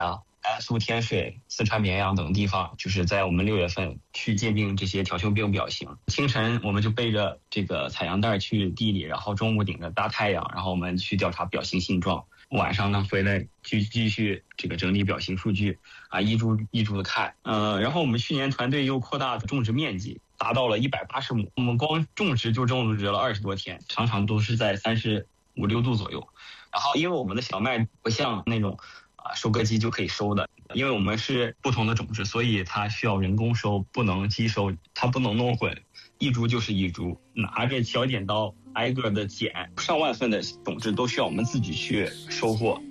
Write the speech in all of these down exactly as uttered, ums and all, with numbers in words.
啊、甘肃天水、四川绵阳等地方，就是在我们六月份去鉴定这些条丘病表型。清晨我们就背着这个采样袋去地里，然后中午顶着大太阳，然后我们去调查表型性状。晚上呢回来继继续这个整理表型数据啊，一株一株的看。呃，然后我们去年团队又扩大种植面积，达到了一百八十亩。我们光种植就种植了二十多天，常常都是在三十五六度左右。然后因为我们的小麦不像那种啊收割机就可以收的，因为我们是不同的种质，所以它需要人工收，不能机收，它不能弄混，一株就是一株，拿着小剪刀挨个的剪，上万份的种子都需要我们自己去收获。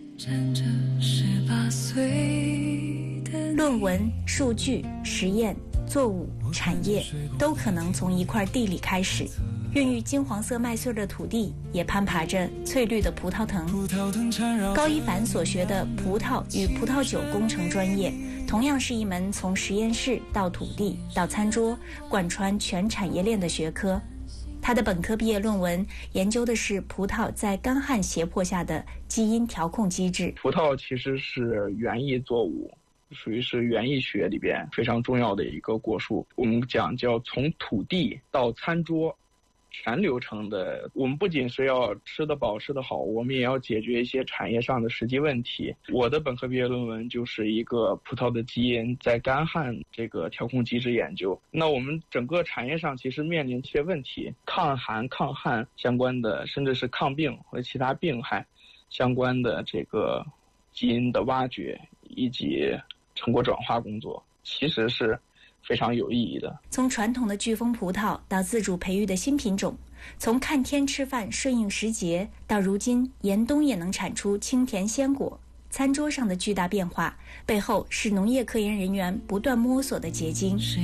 论文、数据、实验、作物、产业都可能从一块地里开始。孕育金黄色麦穗的土地也攀爬着翠绿的葡萄藤。高一凡所学的葡萄与葡萄酒工程专业，同样是一门从实验室到土地到餐桌贯穿全产业链的学科。他的本科毕业论文研究的是葡萄在干旱胁迫下的基因调控机制。 葡萄其实是园艺作物，属于是园艺学里边非常重要的一个果树。我们讲叫从土地到餐桌全流程的，我们不仅是要吃得饱吃得好，我们也要解决一些产业上的实际问题。我的本科毕业论文就是一个葡萄的基因在干旱这个调控机制研究。那我们整个产业上其实面临一些问题，抗寒抗旱相关的，甚至是抗病和其他病害相关的这个基因的挖掘以及成果转化工作，其实是非常有意义的。 从传统的巨峰葡萄到自主培育的新品种，从看天吃饭顺应时节到如今严冬也能产出清甜鲜果，餐桌上的巨大变化背后是农业科研人员不断摸索的结晶。